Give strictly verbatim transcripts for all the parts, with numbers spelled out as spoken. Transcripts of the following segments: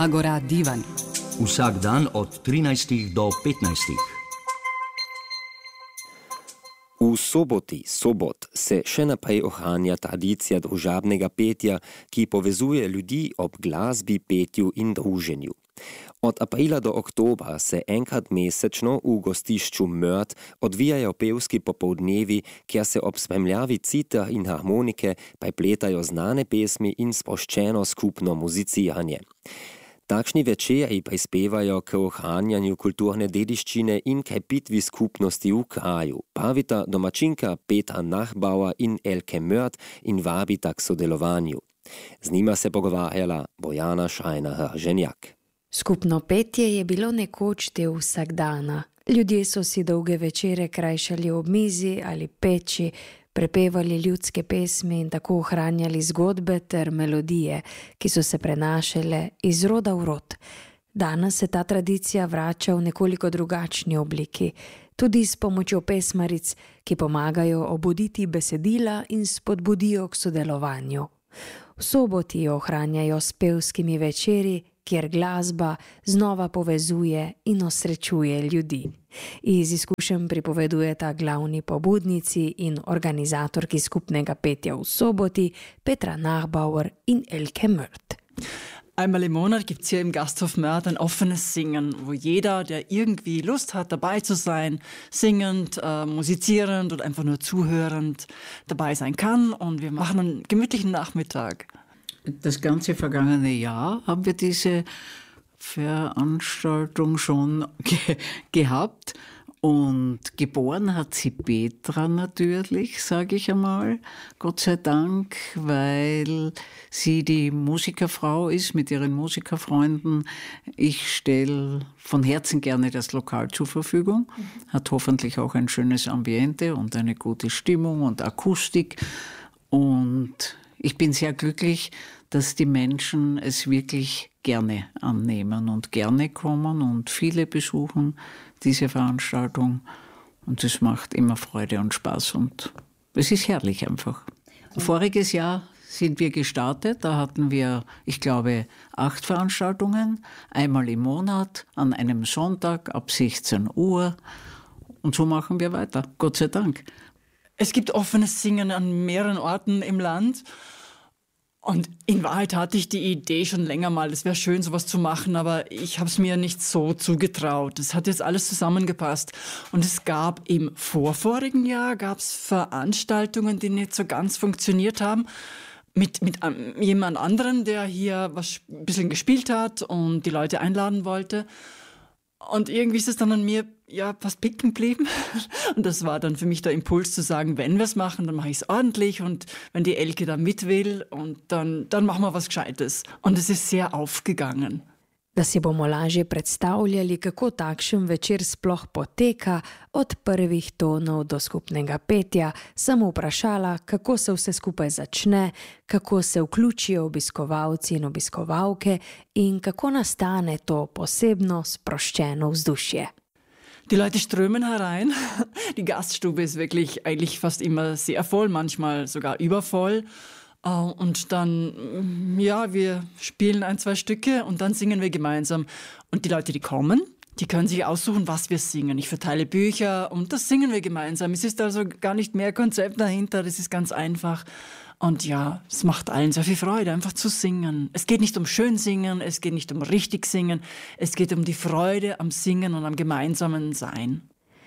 Agora Divan. Vsak dan od trinajstih do petnajstih. V soboti, sobot, se še naprej ohranja tradicija družabnega petja, ki povezuje ljudi ob glasbi, petju in druženju. Od aprila do oktobra se enkrat mesečno v gostišču Mört odvijajo pevski popoldnevi, kjer se ob spremljavi citer in harmonike prepletajo znane pesmi in sproščeno skupno muziciranje. Takšni večeri prispevajo k ohranjanju kulturne dediščine in krepitvi skupnosti v kraju, pravita domačinka Petra Nachbauer in Elke Mört in vabita k sodelovanju. Z njima se pogovarjala Bojana Šrajner-Ženjak. Skupno petje je bilo nekoč del vsakdana. Ljudje so si dolge večere krajšali ob mizi ali peči, prepevali ljudske pesmi in tako ohranjali zgodbe ter melodije, ki so se prenašale iz roda v rod. Danes se ta tradicija vrača v nekoliko drugačni obliki, tudi s pomočjo pesmaric, ki pomagajo obuditi besedila in spodbudijo k sodelovanju. V soboti jo ohranjajo s pevskimi večeri, kjer glasba znova povezuje in osrečuje ljudi. Iz izkušenj pripovedujeta glavni pobudnici in organizatorki skupnega petja v soboti Petra Nachbauer in Elke Mört. Einmal im Monat gibt es hier im Gasthof Mört ein offenes Singen, wo jeder, der irgendwie Lust hat, dabei zu sein, singend, äh, musizierend oder einfach nur zuhörend dabei sein kann. Und wir machen einen gemütlichen Nachmittag. Das ganze vergangene Jahr haben wir diese Veranstaltung schon ge- gehabt. Und geboren hat sie Petra natürlich, sage ich einmal, Gott sei Dank, weil sie die Musikerfrau ist mit ihren Musikerfreunden. Ich stelle von Herzen gerne das Lokal zur Verfügung, hat hoffentlich auch ein schönes Ambiente und eine gute Stimmung und Akustik. Und ich bin sehr glücklich, dass die Menschen es wirklich gerne annehmen und gerne kommen und viele besuchen diese Veranstaltung. Und es macht immer Freude und Spaß und es ist herrlich einfach. Voriges Jahr sind wir gestartet, da hatten wir, ich glaube, acht Veranstaltungen, einmal im Monat, an einem Sonntag ab sechzehn Uhr. Und so machen wir weiter, Gott sei Dank. Es gibt offenes Singen an mehreren Orten im Land. Und in Wahrheit hatte ich die Idee schon länger mal, es wäre schön, sowas zu machen, aber ich habe es mir nicht so zugetraut. Es hat jetzt alles zusammengepasst. Und es gab im vorvorigen Jahr gab's Veranstaltungen, die nicht so ganz funktioniert haben, mit, mit um, jemand anderem, der hier was ein bisschen gespielt hat und die Leute einladen wollte. Und irgendwie ist es dann an mir ja fast picken geblieben. Und das war dann für mich der Impuls zu sagen, wenn wir es machen, dann mache ich es ordentlich. Und wenn die Elke da mit will, und dann, dann machen wir was Gescheites. Und es ist sehr aufgegangen. Da si bomo lažje predstavljali, kako takšen večer sploh poteka, od prvih tonov do skupnega petja, sem vprašala, kako se vse skupaj začne, kako se vključijo obiskovalci in obiskovalke in kako nastane to posebno sproščeno vzdušje. Die Leute strömen herein. Die Gaststube ist wirklich eigentlich fast immer sehr voll, manchmal sogar übervoll. Und dann, ja, wir spielen ein, zwei Stücke und dann singen wir gemeinsam. Und die Leute, die kommen, die können sich aussuchen, was wir singen. Ich verteile Bücher und das singen wir gemeinsam. Es ist also gar nicht mehr Konzept dahinter, das ist ganz einfach. Und ja, es macht allen sehr viel Freude, einfach zu singen. Es geht nicht um schön singen, es geht nicht um richtig singen, es geht um die Freude am Singen und am gemeinsamen Sein.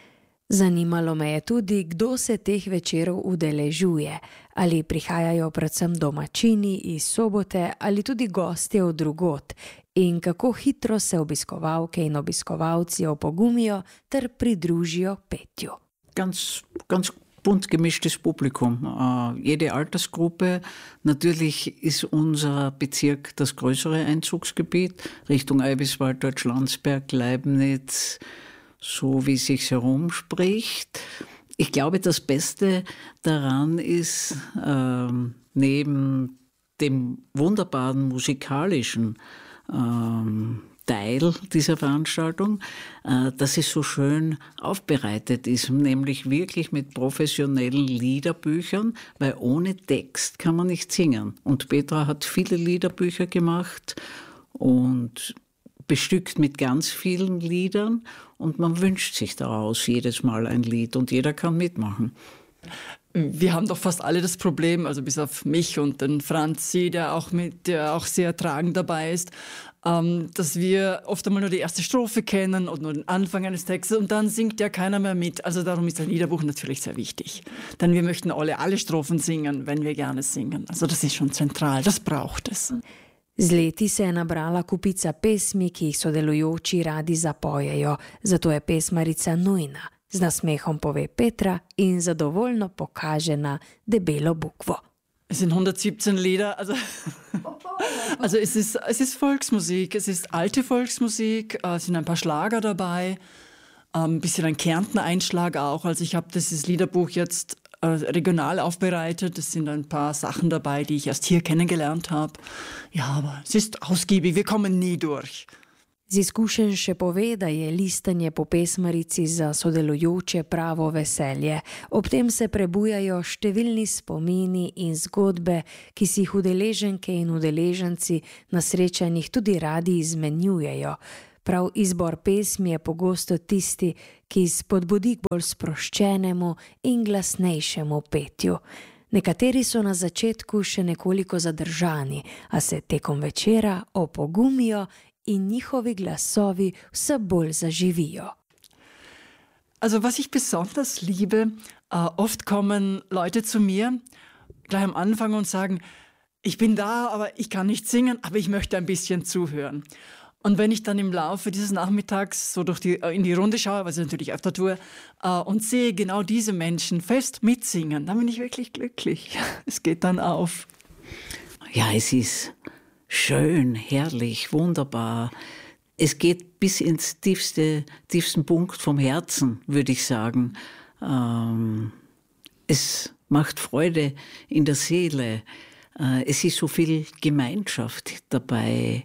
Zanimalo me je tudi, kdo se teh večerov udeležuje. Ali prihajajo predvsem domačini iz Sobote ali tudi gostje od drugod in kako hitro se obiskovalke in obiskovalci opogumijo ter pridružijo petju. Ganz, ganz bunt gemischtes Publikum, uh, jede Altersgruppe. Natürlich ist unser Bezirk das größere Einzugsgebiet, Richtung Eibiswald, Deutschlandsberg, Leibniz, so wie es sich herumspricht. Ich glaube, das Beste daran ist, ähm, neben dem wunderbaren musikalischen ähm, Teil dieser Veranstaltung, äh, dass es so schön aufbereitet ist, nämlich wirklich mit professionellen Liederbüchern, weil ohne Text kann man nicht singen. Und Petra hat viele Liederbücher gemacht und bestückt mit ganz vielen Liedern und man wünscht sich daraus jedes Mal ein Lied und jeder kann mitmachen. Wir haben doch fast alle das Problem, also bis auf mich und den Franzi, der auch, mit, der auch sehr tragend dabei ist, ähm, dass wir oft einmal nur die erste Strophe kennen und nur den Anfang eines Textes und dann singt ja keiner mehr mit. Also darum ist ein Liederbuch natürlich sehr wichtig. Denn wir möchten alle alle Strophen singen, wenn wir gerne singen. Also das ist schon zentral, das braucht es. Z leti se je nabrala kupica pesmi, ki jih sodelujoči radi zapojejo, zato je pesmarica nujna. Z nasmehom pove Petra in zadovoljno pokaže na debelo bukvo. Es sind hundertsiebzehn Lieder, also, also es, ist, es ist Volksmusik, es ist alte Volksmusik, es sind ein paar Schlager dabei, ein bisschen ein Kärntner-Einschlag auch. Also ich habe dieses Liederbuch jetzt regional aufbereitet. Es sind ein paar Sachen dabei, die ich erst hier kennengelernt habe. Ja, aber es ist ausgiebig, wir kommen nie durch. Z izkušenj še pove, da je listanje po pesmarici za sodelujoče pravo veselje. Ob tem se prebujajo številni spomini in zgodbe, ki si jih udeleženke in udeleženci na srečanjih tudi radi izmenjujejo. Prav izbor pesmi je pogosto tisti, ki spodbudi k bolj sproščenemu in glasnejšemu petju. Nekateri so na začetku še nekoliko zadržani, a se tekom večera opogumijo in njihovi glasovi vse bolj zaživijo. Also was ich besonders liebe, uh, oft kommen Leute zu mir gleich am Anfang und sagen, ich bin da, aber ich kann nicht singen, aber ich möchte ein bisschen zuhören. Und wenn ich dann im Laufe dieses Nachmittags so durch die, in die Runde schaue, was ich natürlich öfter tue, uh, und sehe genau diese Menschen fest mitsingen, dann bin ich wirklich glücklich. Es geht dann auf. Ja, es ist schön, herrlich, wunderbar. Es geht bis ins tiefste, tiefsten Punkt vom Herzen, würde ich sagen. Ähm, es macht Freude in der Seele. Äh, es ist so viel Gemeinschaft dabei.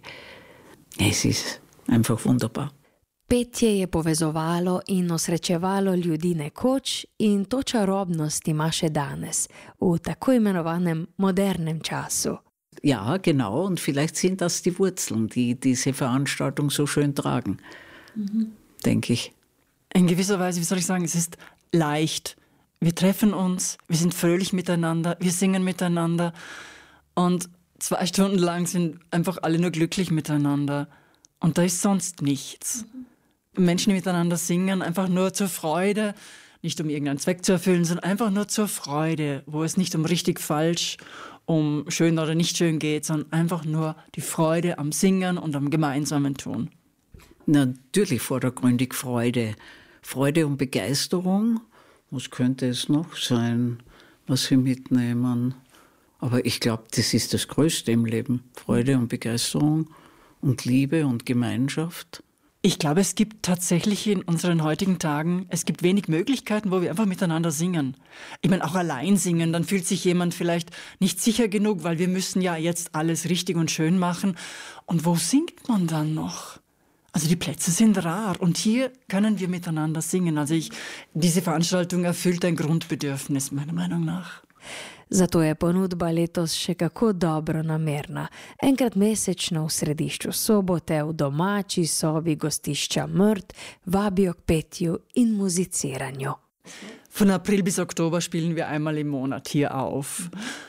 Es ist einfach wunderbar. Petje je povezovalo in osrečevalo ljudi nekoč in to čarobnost ima še danes, v tako imenovanem modernem času. Ja, genau. Und vielleicht sind das die Wurzeln, die diese Veranstaltung so schön tragen, mhm. denke ich. In gewisser Weise, wie soll ich sagen, es ist leicht. Wir treffen uns, wir sind fröhlich miteinander, wir singen miteinander und zwei Stunden lang sind einfach alle nur glücklich miteinander. Und da ist sonst nichts. Mhm. Menschen, die miteinander singen, einfach nur zur Freude, nicht um irgendeinen Zweck zu erfüllen, sondern einfach nur zur Freude, wo es nicht um richtig, falsch, um schön oder nicht schön geht, sondern einfach nur die Freude am Singen und am gemeinsamen Tun. Natürlich vordergründig Freude. Freude und Begeisterung. Was könnte es noch sein, was Sie mitnehmen? Aber ich glaube, das ist das Größte im Leben. Freude und Begeisterung und Liebe und Gemeinschaft. Ich glaube, es gibt tatsächlich in unseren heutigen Tagen, es gibt wenig Möglichkeiten, wo wir einfach miteinander singen. Ich meine, auch allein singen, dann fühlt sich jemand vielleicht nicht sicher genug, weil wir müssen ja jetzt alles richtig und schön machen. Und wo singt man dann noch? Also die Plätze sind rar und hier können wir miteinander singen. Also ich, diese Veranstaltung erfüllt ein Grundbedürfnis, meiner Meinung nach. Zato je ponudba letos še kako dobro namerna. Enkrat mesečno v središču Sobote v domači sobi gostišča Mrt vabijo k petju in muziciranju. Von April bis Oktober spielen wir einmal im Monat hier auf.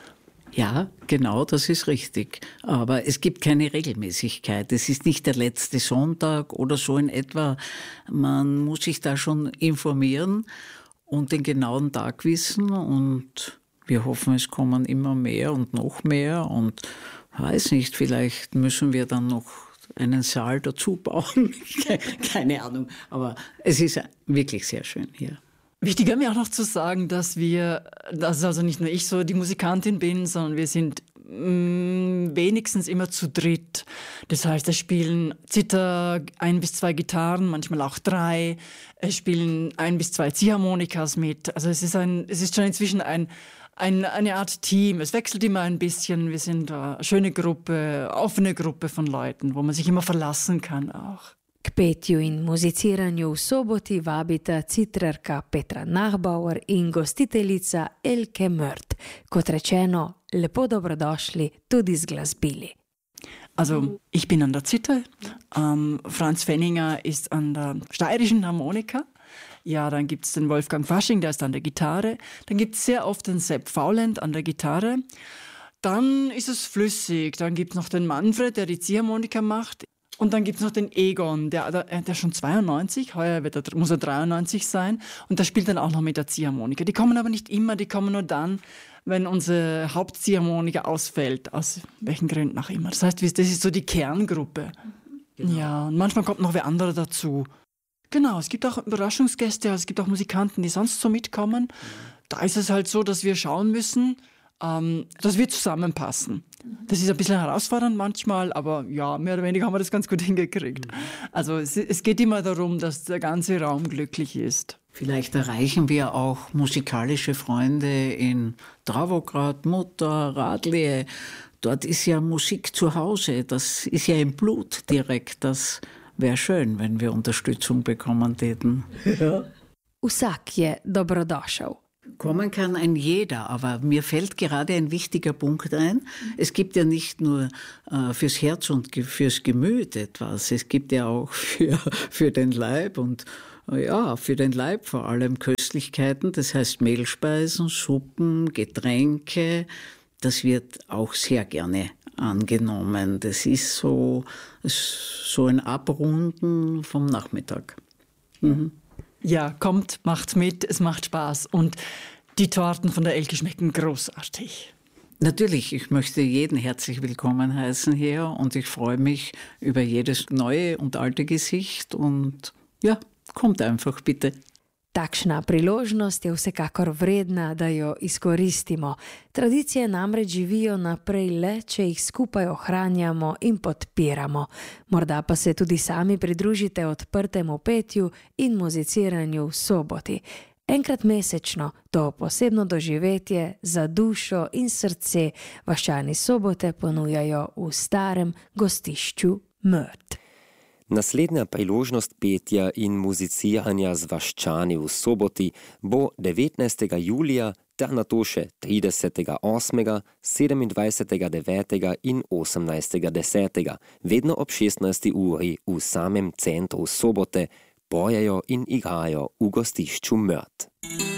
Ja, genau, das ist richtig. Aber es gibt keine Regelmäßigkeit. Es ist nicht der letzte Sonntag oder so in etwa. Man muss sich da schon informieren und den genauen Tag wissen und wir hoffen, es kommen immer mehr und noch mehr und weiß nicht, vielleicht müssen wir dann noch einen Saal dazu bauen. Keine Ahnung, aber es ist wirklich sehr schön hier. Wichtig wäre mir auch noch zu sagen, dass wir, dass also nicht nur ich so die Musikantin bin, sondern wir sind mh, wenigstens immer zu dritt. Das heißt, es spielen Zither, ein bis zwei Gitarren, manchmal auch drei. Es spielen ein bis zwei Ziehharmonikas mit. Also es ist ein, es ist schon inzwischen ein Ein, eine Art Team. Es wechselt immer ein bisschen. Wir sind eine schöne Gruppe, offene Gruppe von Leuten, wo man sich immer verlassen kann auch. K petju in muziciranju v soboti vabita citrarka Petra Nachbauer in gostiteljica Elke Mrt. Kot rečeno, lepo dobrodošli tudi z glasbili. Also ich bin an der Zither, ähm, Franz Fenninger ist an der steirischen Harmonika. Ja, dann gibt es den Wolfgang Fasching, der ist an der Gitarre. Dann gibt es sehr oft den Sepp Fauland an der Gitarre. Dann ist es flüssig. Dann gibt es noch den Manfred, der die Ziehharmonika macht. Und dann gibt es noch den Egon, der, der, der ist schon zweiundneunzig, heuer wird er, muss er dreiundneunzig sein. Und der spielt dann auch noch mit der Ziehharmonika. Die kommen aber nicht immer, die kommen nur dann, wenn unsere Hauptziehharmonika ausfällt, aus welchen Gründen auch immer. Das heißt, das ist so die Kerngruppe. Genau. Ja, und manchmal kommt noch wer anderer dazu. Genau, es gibt auch Überraschungsgäste, also es gibt auch Musikanten, die sonst so mitkommen. Mhm. Da ist es halt so, dass wir schauen müssen, ähm, dass wir zusammenpassen. Das ist ein bisschen herausfordernd manchmal, aber ja, mehr oder weniger haben wir das ganz gut hingekriegt. Mhm. Also es, es geht immer darum, dass der ganze Raum glücklich ist. Vielleicht erreichen wir auch musikalische Freunde in Dravograd, Mutter, Radlje. Dort ist ja Musik zu Hause, das ist ja im Blut direkt. Das wäre schön, wenn wir Unterstützung bekommen täten. Ja. Vsak je dobrodošel. Kommen kann ein jeder, aber mir fällt gerade ein wichtiger Punkt ein. Es gibt ja nicht nur äh, fürs Herz und ge- fürs Gemüt etwas, es gibt ja auch für, für den Leib und äh, ja, für den Leib vor allem Köstlichkeiten, das heißt Mehlspeisen, Suppen, Getränke, das wird auch sehr gerne angenommen. Das ist so, so ein Abrunden vom Nachmittag. Mhm. Ja, kommt, macht mit, es macht Spaß. Und die Torten von der Elke schmecken großartig. Natürlich, ich möchte jeden herzlich willkommen heißen hier und ich freue mich über jedes neue und alte Gesicht. Und ja, kommt einfach bitte. Takšna priložnost je vsekakor vredna, da jo izkoristimo. Tradicije namreč živijo naprej le, če jih skupaj ohranjamo in podpiramo. Morda pa se tudi sami pridružite odprtemu petju in muziciranju v Soboti. Enkrat mesečno to posebno doživetje za dušo in srce vaščani Sobote ponujajo v starem gostišču Mört. Naslednja priložnost petja in muziciranja z vaščani v Soboti bo devetnajstega julija, ter nato še tridesetega osmega, sedemindvajsetega devetega in osemnajstega desetega, vedno ob šestnajsti uri v samem centru Sobote, pojejo in igrajo v gostišču Mört.